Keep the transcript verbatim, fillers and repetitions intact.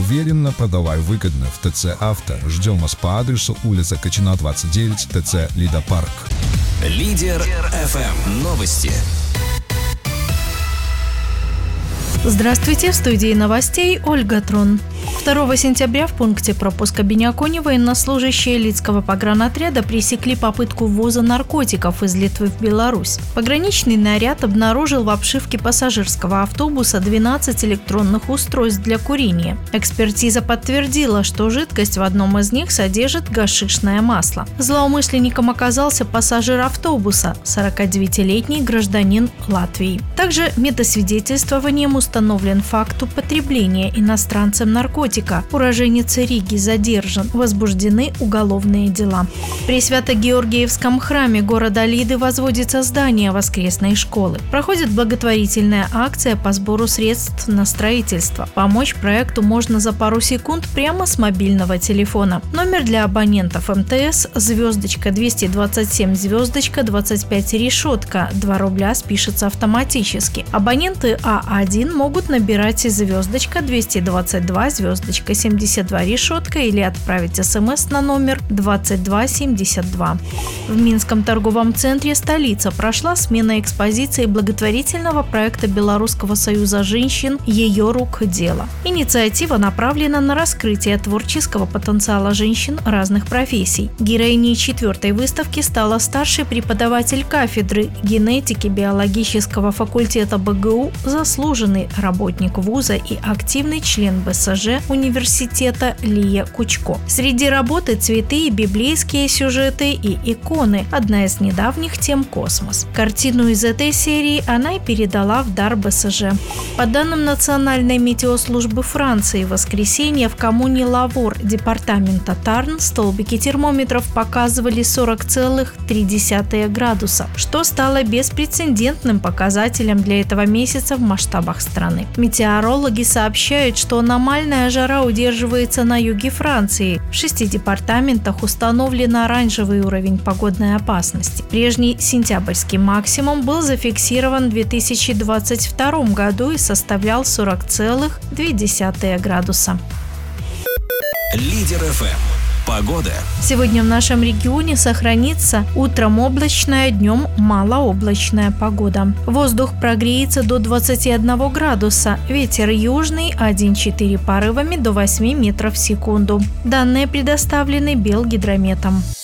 уверенно, продавай выгодно в ТЦ «Авто». Ждем вас по адресу улица Качина, двадцать девять, ТЦ «Лидопарк». Лидер эф эм. Новости. Здравствуйте, в студии новостей Ольга Трун. второго сентября в пункте пропуска Бенякони военнослужащие Лидского погранотряда пресекли попытку ввоза наркотиков из Литвы в Беларусь. Пограничный наряд обнаружил в обшивке пассажирского автобуса двенадцать электронных устройств для курения. Экспертиза подтвердила, что жидкость в одном из них содержит гашишное масло. Злоумышленником оказался пассажир автобуса, сорокадевятилетний гражданин Латвии. Также медосвидетельствованием установлен факт употребления иностранцем наркотика. Уроженец Риги задержан. Возбуждены уголовные дела. При Свято-Георгиевском храме города Лиды возводится здание воскресной школы. Проходит благотворительная акция по сбору средств на строительство. Помочь проекту можно за пару секунд прямо с мобильного телефона. Номер для абонентов эм тэ эс звездочка двести двадцать семь звездочка двадцать пять решетка. два рубля спишется автоматически. Абоненты а один могут набирать звездочка двести двадцать два звездочка семьдесят два решетка или отправить смс на номер двадцать два семьдесят два. В Минском торговом центре «Столица» прошла смена экспозиции благотворительного проекта Белорусского союза женщин «Ее рук дело». Инициатива направлена на раскрытие творческого потенциала женщин разных профессий. Героиней четвертой выставки стала старший преподаватель кафедры генетики биологического факультета бэ гэ у, заслуженный работник вуза и активный член бэ эс жэ университета Лия Кучко. Среди работы цветы и библейские сюжеты и иконы. Одна из недавних тем – космос. Картину из этой серии она и передала в дар бэ эс жэ. По данным Национальной метеослужбы Франции, в воскресенье в коммуне Лавор департамента Тарн столбики термометров показывали сорок целых три десятых градуса, что стало беспрецедентным показателем для этого месяца в масштабах страны. Метеорологи сообщают, что аномальная жара удерживается на юге Франции. В шести департаментах установлен оранжевый уровень погодной опасности. Прежний сентябрьский максимум был зафиксирован в две тысячи двадцать втором году и составлял сорок целых две десятых градуса. Лидер эф эм. Погода. Сегодня в нашем регионе сохранится утром облачная, днем малооблачная погода. Воздух прогреется до двадцати одного градуса. Ветер южный один целых четыре десятых порывами до восьми метров в секунду. Данные предоставлены Белгидрометом.